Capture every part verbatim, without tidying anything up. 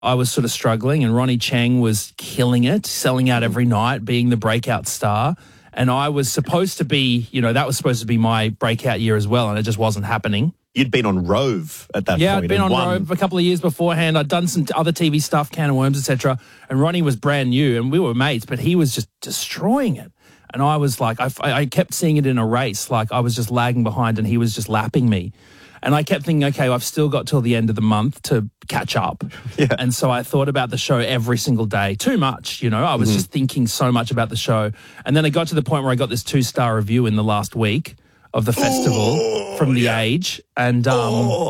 I was sort of struggling, and Ronny Chieng was killing it, selling out every night, being the breakout star. And I was supposed to be, you know, that was supposed to be my breakout year as well, and it just wasn't happening. You'd been on Rove at that yeah, point. Yeah, I'd been on won. Rove a couple of years beforehand. I'd done some other T V stuff, Can of Worms, et cetera. And Ronny was brand new, and we were mates, but he was just destroying it. And I was like, I, I kept seeing it in a race, like I was just lagging behind and he was just lapping me. And I kept thinking, okay, well, I've still got till the end of the month to catch up. Yeah. And so I thought about the show every single day. Too much, you know. I was mm-hmm. just thinking so much about the show. And then it got to the point where I got this two-star review in the last week of the festival oh, from The yeah. Age. And um,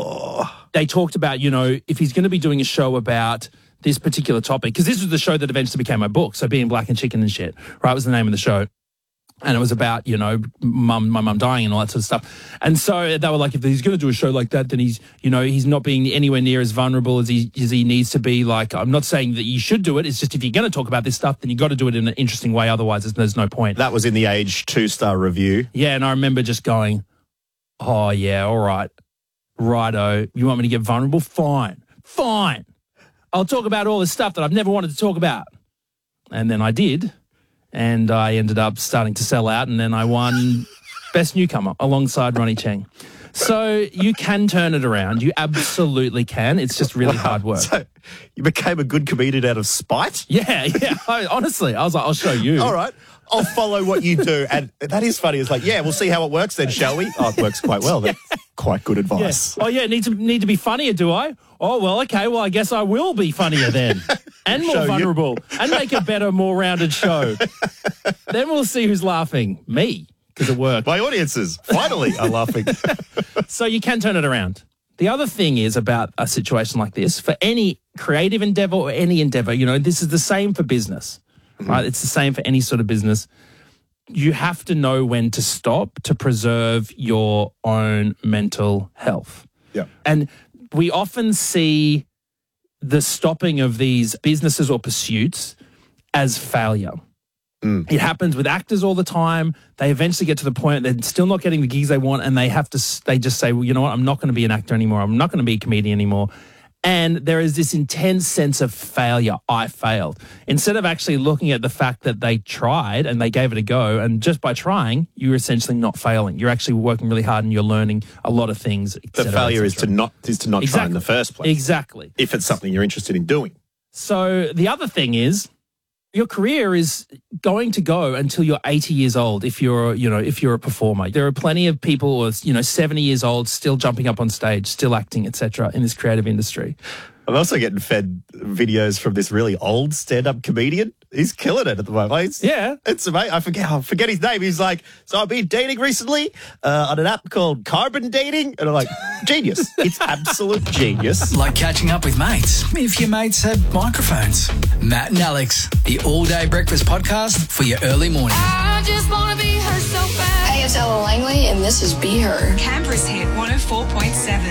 oh. they talked about, you know, if he's going to be doing a show about this particular topic, because this was the show that eventually became my book, so Being Black and Chicken and Shit, right, was the name of the show. And it was about, you know, mum, my mum dying and all that sort of stuff. And so they were like, if he's going to do a show like that, then he's, you know, he's not being anywhere near as vulnerable as he as he needs to be. Like, I'm not saying that you should do it. It's just if you're going to talk about this stuff, then you got to do it in an interesting way. Otherwise, there's, there's no point. That was in The Age two-star review. Yeah, and I remember just going, oh, yeah, all right, righto. You want me to get vulnerable? Fine, fine. I'll talk about all this stuff that I've never wanted to talk about. And then I did. And I ended up starting to sell out, and then I won Best Newcomer alongside Ronny Chieng. So you can turn it around. You absolutely can. It's just really wow. hard work. So you became a good comedian out of spite? Yeah, yeah. I, honestly, I was like, I'll show you. All right. I'll follow what you do. And that is funny. It's like, yeah, we'll see how it works then, shall we? Oh, it works quite well. That's yeah. quite good advice. Yeah. Oh, yeah, need to need to be funnier, do I? Oh, well, okay. Well, I guess I will be funnier then. And more show vulnerable. You. And make a better, more rounded show. Then we'll see who's laughing. Me, because it worked. My audiences, finally, are laughing. So you can turn it around. The other thing is about a situation like this, for any creative endeavor or any endeavor, you know, this is the same for business, mm-hmm. right? It's the same for any sort of business. You have to know when to stop to preserve your own mental health. Yeah. And we often see the stopping of these businesses or pursuits as failure. Mm. It happens with actors all the time. They eventually get to the point they're still not getting the gigs they want, and they have to. They just say, well, you know what? I'm not going to be an actor anymore. I'm not going to be a comedian anymore. And there is this intense sense of failure. I failed. Instead of actually looking at the fact that they tried and they gave it a go, and just by trying, you're essentially not failing. You're actually working really hard and you're learning a lot of things. The failure is to not is to not exactly. try in the first place. Exactly. If it's something you're interested in doing. So the other thing is, your career is going to go until you're eighty years old if you're, you know, if you're a performer. There are plenty of people who are, you know, seventy years old, still jumping up on stage, still acting, et cetera, in this creative industry. I'm also getting fed videos from this really old stand-up comedian. He's killing it at the moment. It's, yeah. It's amazing. I forget, I forget his name. He's like, so I've been dating recently uh, on an app called Carbon Dating. And I'm like, genius. It's absolute genius. Like catching up with mates, if your mates had microphones. Matt and Alex, the all-day breakfast podcast for your early morning. I just want to be her so bad. Hey, it's Ella Langley, and this is Be Her. Canberra's hit one oh four point seven.